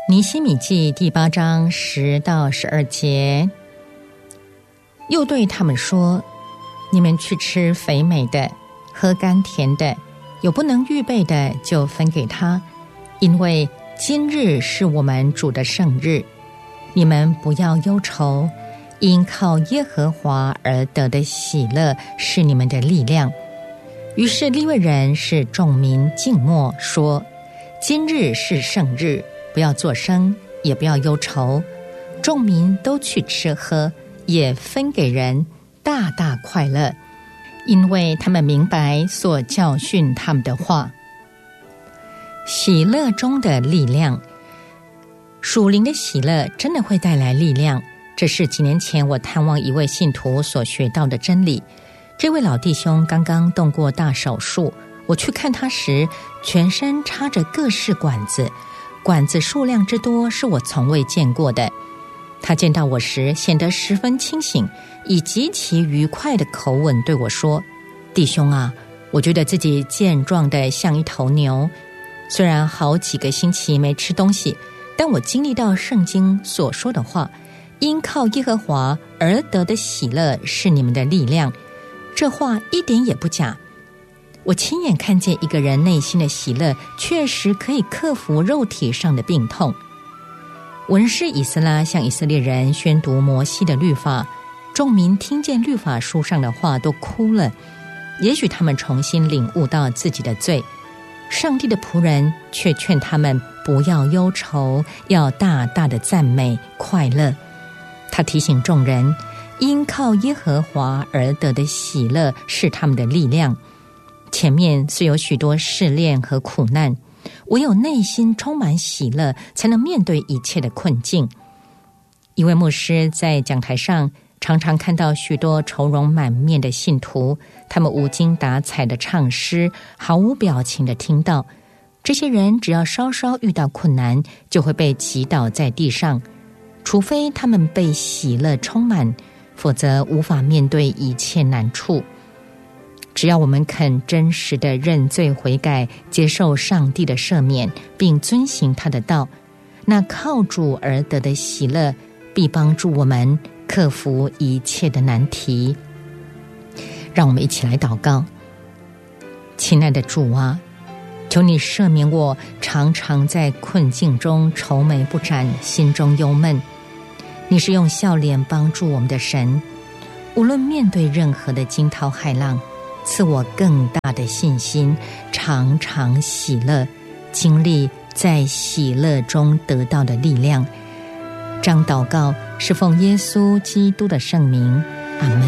尼希米记第8章10到12节，又对他们说：你们去吃肥美的，喝甘甜的，有不能预备的就分给他，因为今日是我们主的圣日。你们不要忧愁，因靠耶和华而得的喜乐是你们的力量。于是利未人使众民静默，说：今日是圣日，不要作声，也不要忧愁。众民都去吃喝，也分给人，大大快乐，因为他们明白所教训他们的话。喜乐中的力量，属灵的喜乐真的会带来力量，这是几年前我探望一位信徒所学到的真理。这位老弟兄刚刚动过大手术，我去看他时，全身插着各式管子，管子数量之多是我从未见过的。他见到我时显得十分清醒，以极其愉快的口吻对我说：弟兄啊，我觉得自己健壮的像一头牛，虽然好几个星期没吃东西，但我经历到圣经所说的话，因靠耶和华而得的喜乐是你们的力量，这话一点也不假。我亲眼看见一个人内心的喜乐确实可以克服肉体上的病痛。文士以斯拉向以色列人宣读摩西的律法，众民听见律法书上的话都哭了，也许他们重新领悟到自己的罪。上帝的仆人却劝他们不要忧愁，要大大的赞美快乐。他提醒众人，因靠耶和华而得的喜乐是他们的力量。前面虽有许多试炼和苦难，唯有内心充满喜乐，才能面对一切的困境。一位牧师在讲台上常常看到许多愁容满面的信徒，他们无精打采的唱诗，毫无表情的听到。这些人只要稍稍遇到困难，就会被击倒在地上，除非他们被喜乐充满，否则无法面对一切难处。只要我们肯真实的认罪悔改，接受上帝的赦免，并遵行他的道，那靠主而得的喜乐必帮助我们克服一切的难题。让我们一起来祷告。亲爱的主啊，求你赦免我常常在困境中愁眉不展，心中忧闷。你是用笑脸帮助我们的神，无论面对任何的惊涛骇浪，赐我更大的信心，常常喜乐，经历在喜乐中得到的力量。这样祷告是奉耶稣基督的圣名，阿们。